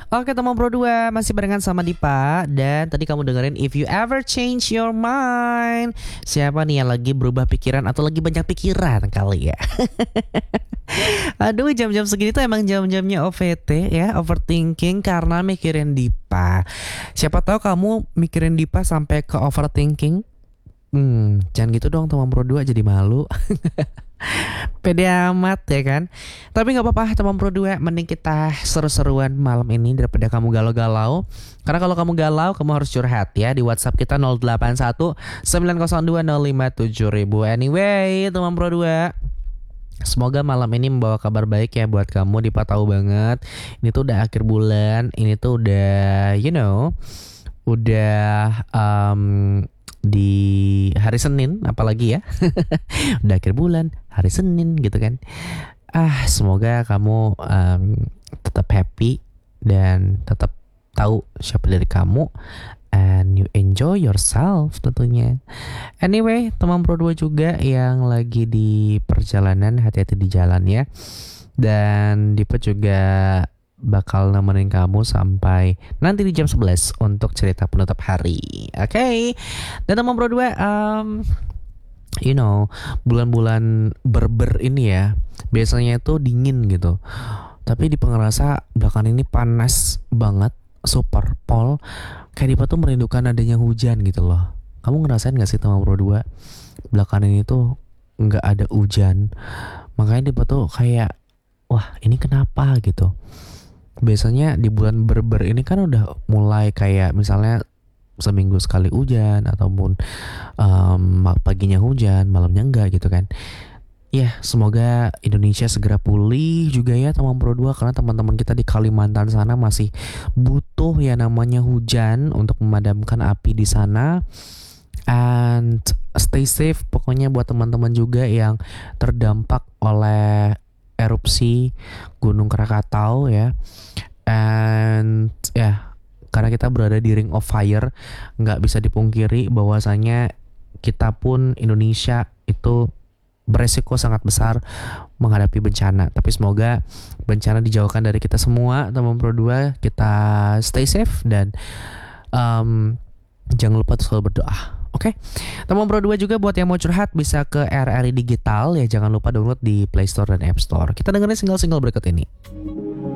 Oke teman Pro 2 masih barengan sama Dipa. Dan tadi kamu dengerin If You Ever Change Your Mind. Siapa nih yang lagi berubah pikiran atau lagi banyak pikiran kali ya? Aduh, jam-jam segini tuh emang jam-jamnya OVT ya, overthinking karena mikirin Dipa. Siapa tahu kamu mikirin Dipa sampai ke overthinking. Jangan gitu dong teman Pro 2, jadi malu. Pede amat ya kan. Tapi gak apa-apa teman Pro 2, mending kita seru-seruan malam ini daripada kamu galau-galau. Karena kalau kamu galau, kamu harus curhat ya di WhatsApp kita 081 902 057 000. Anyway teman Pro 2, semoga malam ini membawa kabar baik ya buat kamu. Dipa tahu banget ini tuh udah akhir bulan. Ini tuh udah udah di hari Senin apalagi ya. Udah akhir bulan, hari Senin gitu kan. Semoga kamu tetap happy dan tetap tahu siapa diri kamu, and you enjoy yourself tentunya. Anyway, teman Pro 2 juga yang lagi di perjalanan, hati-hati di jalan ya. Dan Dipa juga bakal nemenin kamu sampai nanti di jam 11 untuk cerita penutup hari. Oke. Dan teman Pro 2, bulan-bulan berber ini ya, biasanya itu dingin gitu. Tapi di Pengerasa belakangan ini panas banget, super pol. Kayak Dipa tuh merindukan adanya hujan gitu loh. Kamu ngerasain gak sih teman Pro 2? Belakangan ini tuh gak ada hujan. Makanya Dipa tuh kayak, wah ini kenapa gitu. Biasanya di bulan berber ini kan udah mulai kayak misalnya seminggu sekali hujan, ataupun paginya hujan, malamnya enggak gitu kan. Ya, semoga Indonesia segera pulih juga ya teman Pro 2, karena teman-teman kita di Kalimantan sana masih butuh ya namanya hujan untuk memadamkan api di sana. And stay safe pokoknya buat teman-teman juga yang terdampak oleh erupsi Gunung Krakatau ya. And ya, karena kita berada di ring of fire, nggak bisa dipungkiri bahwasanya kita pun Indonesia itu beresiko sangat besar menghadapi bencana. Tapi semoga bencana dijauhkan dari kita semua teman Pro 2. Kita stay safe dan jangan lupa untuk selalu berdoa. Oke, teman Pro 2 juga buat yang mau curhat bisa ke RRI Digital ya. Jangan lupa download di Play Store dan App Store. Kita dengerin single-single berikut ini.